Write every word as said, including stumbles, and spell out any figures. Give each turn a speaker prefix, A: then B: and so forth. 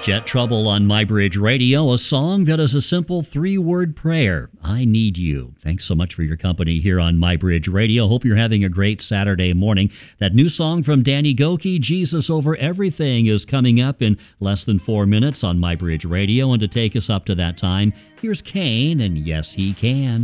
A: Jet Trouble on My Bridge Radio, a song that is a simple three-word prayer. I need you. Thanks so much for your company here on My Bridge Radio. Hope you're having a great Saturday morning. That new song from Danny Gokey, Jesus Over Everything, is coming up in less than four minutes on My Bridge Radio. And to take us up to that time, here's Kane and Yes He Can.